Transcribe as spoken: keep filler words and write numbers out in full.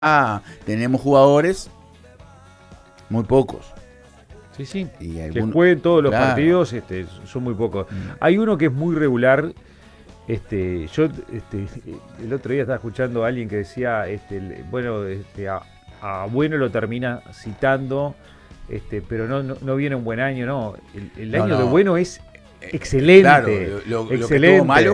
Ah, tenemos jugadores, muy pocos. Sí, sí. Y Que algún- jueguen todos los claro. partidos, este, son muy pocos. Mm. Hay uno que es muy regular. Este, yo este, el otro día estaba escuchando a alguien que decía, este, el- bueno, este, a, a Bueno lo termina citando, este, pero no, no, no viene un buen año, no. El, el No, año de no. Bueno es Eh, excelente. Claro, lo, lo- lo que excelente. estuvo malo